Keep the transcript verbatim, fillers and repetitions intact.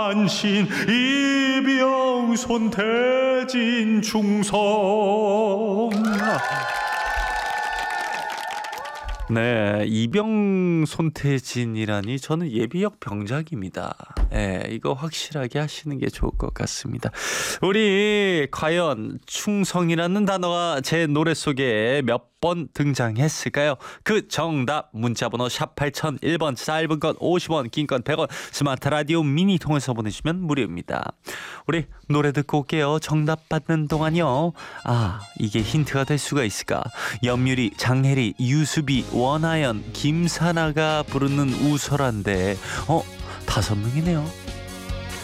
안신 이병 손태진 충성. 네, 이병 손태진이라니 저는 예비역 병작입니다. 예, 이거 확실하게 하시는 게 좋을 것 같습니다. 우리 과연 충성이라는 단어가 제 노래 속에 몇 번 등장했을까요? 그 정답 문자번호 샵 팔공공일 번, 짧은 건 오십 원, 긴 건 백 원, 스마트 라디오 미니 통해서 보내주시면 무료입니다. 우리 노래 듣고 올게요. 정답 받는 동안요. 아, 이게 힌트가 될 수가 있을까? 염유리, 장혜리, 유수비, 원하연, 김사나가 부르는 우설한데 어? 다섯 명이네요.